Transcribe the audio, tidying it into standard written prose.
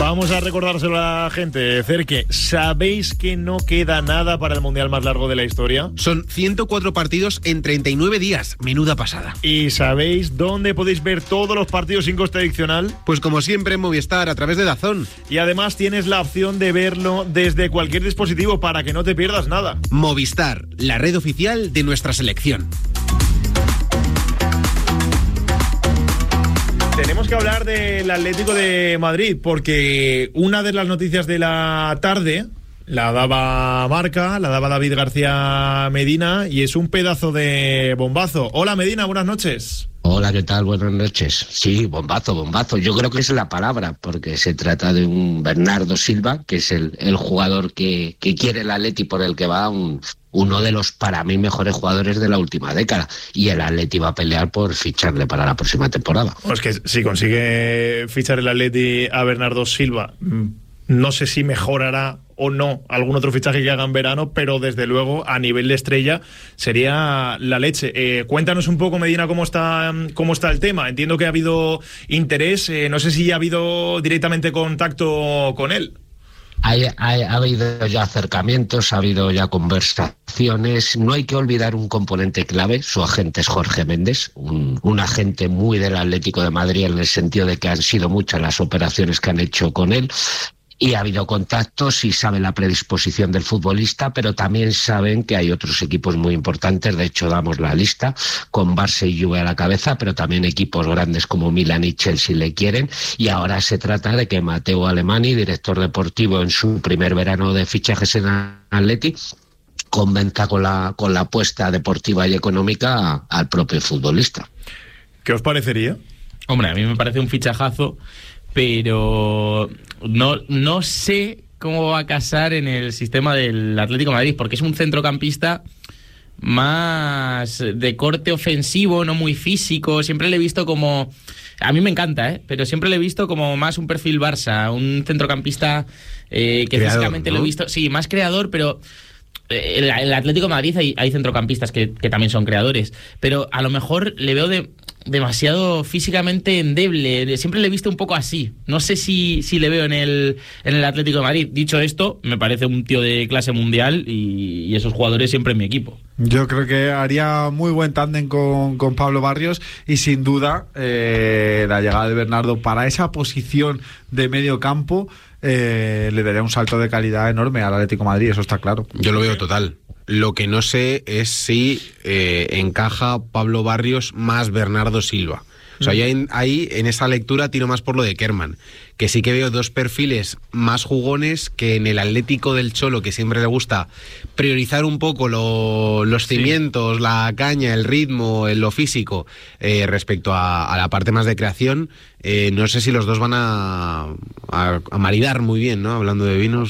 Vamos a recordárselo a la gente. Cerque, ¿sabéis que no queda nada para el mundial más largo de la historia? Son 104 partidos en 39 días. Menuda pasada. ¿Y sabéis dónde podéis ver todos los partidos sin coste adicional? Pues como siempre en Movistar, a través de DAZN. Y además tienes la opción de verlo desde cualquier dispositivo para que no te pierdas nada. Movistar, la red oficial de nuestra selección. Tenemos que hablar del Atlético de Madrid, porque una de las noticias de la tarde la daba Marca, la daba David García Medina, y es un pedazo de bombazo. Hola Medina, buenas noches. Hola, ¿qué tal? Buenas noches. Sí, bombazo. Yo creo que esa es la palabra, porque se trata de un Bernardo Silva, que es el jugador que quiere el Atleti, por el que va uno de los, para mí, mejores jugadores de la última década. Y el Atleti va a pelear por ficharle para la próxima temporada. Pues que si consigue fichar el Atleti a Bernardo Silva, no sé si mejorará o no algún otro fichaje que haga en verano, pero desde luego a nivel de estrella sería la leche. Cuéntanos un poco, Medina, cómo está el tema. Entiendo que ha habido interés, no sé si ha habido directamente contacto con él. Ha habido ya acercamientos, ha habido ya conversaciones. No hay que olvidar un componente clave. Su agente es Jorge Méndez, un agente muy del Atlético de Madrid, en el sentido de que han sido muchas las operaciones que han hecho con él. Y ha habido contactos y saben la predisposición del futbolista, pero también saben que hay otros equipos muy importantes. De hecho, damos la lista con Barça y Juve a la cabeza, pero también equipos grandes como Milan y Chelsea le quieren. Y ahora se trata de que Matteo Alemany, director deportivo en su primer verano de fichajes en Atleti, convenza con la apuesta deportiva y económica al propio futbolista. ¿Qué os parecería? Hombre, a mí me parece un fichajazo, pero no sé cómo va a casar en el sistema del Atlético de Madrid, porque es un centrocampista más de corte ofensivo, no muy físico. Siempre le he visto como... A mí me encanta, pero siempre le he visto como más un perfil Barça, un centrocampista que creador, físicamente, ¿no? Lo he visto, sí, más creador, pero... el Atlético de Madrid hay centrocampistas que también son creadores, pero a lo mejor le veo demasiado físicamente endeble. Siempre le he visto un poco así. No sé si le veo en el Atlético de Madrid. Dicho esto, me parece un tío de clase mundial y esos jugadores siempre en mi equipo. Yo creo que haría muy buen tándem con Pablo Barrios, y sin duda la llegada de Bernardo para esa posición de medio campo le daría un salto de calidad enorme al Atlético de Madrid, eso está claro. Yo lo veo total. Lo que no sé es si encaja Pablo Barrios más Bernardo Silva. O sea, ahí en esa lectura tiro más por lo de Kerman, que sí que veo dos perfiles más jugones, que en el Atlético del Cholo, que siempre le gusta priorizar un poco los cimientos, sí, la caña, el ritmo, lo físico, respecto a la parte más de creación. No sé si los dos van a maridar muy bien, ¿no? Hablando de vinos.